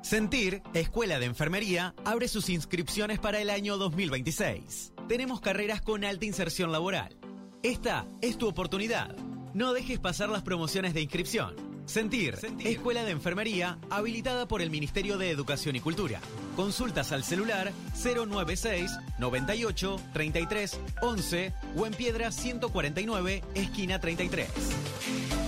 Sentir, Escuela de Enfermería, abre sus inscripciones para el año 2026. Tenemos carreras con alta inserción laboral. Esta es tu oportunidad. No dejes pasar las promociones de inscripción. Sentir, Escuela de Enfermería, habilitada por el Ministerio de Educación y Cultura. Consultas al celular 096 98 33 11 o en Piedra 149, esquina 33.